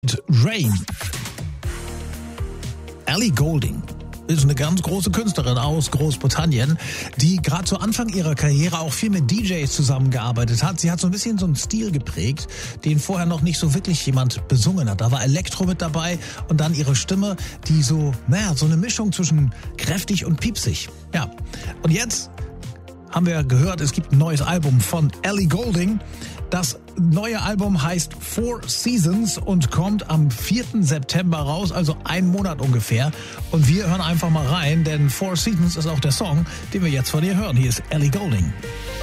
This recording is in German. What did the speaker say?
Rain. Ellie Goulding ist eine ganz große Künstlerin aus Großbritannien, die gerade zu Anfang ihrer Karriere auch viel mit DJs zusammengearbeitet hat. Sie hat so ein bisschen so einen Stil geprägt, den vorher noch nicht so wirklich jemand besungen hat. Da war Elektro mit dabei und dann ihre Stimme, die so eine Mischung zwischen kräftig und piepsig. Ja, und jetzt haben wir gehört, es gibt ein neues Album von Ellie Goulding. Das neue Album heißt Four Seasons und kommt am 4. September raus, also einen Monat ungefähr. Und wir hören einfach mal rein, denn Four Seasons ist auch der Song, den wir jetzt von ihr hören. Hier ist Ellie Goulding.